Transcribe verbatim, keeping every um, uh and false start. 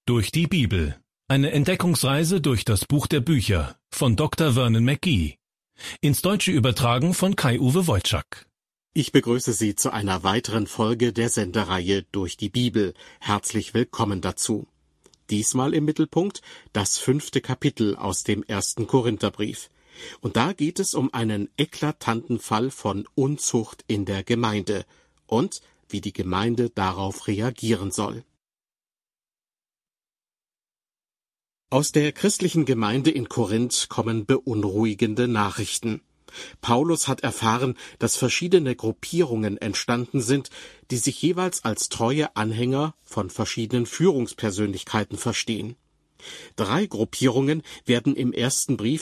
Durch die Bibel. Eine Entdeckungsreise durch das Buch der Bücher von Doktor Vernon McGee. Ins Deutsche übertragen von Kai-Uwe Wojczak. Ich begrüße Sie zu einer weiteren Folge der Sendereihe Durch die Bibel. Herzlich willkommen dazu. Diesmal im Mittelpunkt das fünfte Kapitel aus dem ersten Korintherbrief. Und da geht es um einen eklatanten Fall von Unzucht in der Gemeinde und wie die Gemeinde darauf reagieren soll. Aus der christlichen Gemeinde in Korinth kommen beunruhigende Nachrichten. Paulus hat erfahren, dass verschiedene Gruppierungen entstanden sind, die sich jeweils als treue Anhänger von verschiedenen Führungspersönlichkeiten verstehen. Drei Gruppierungen werden im ersten Brief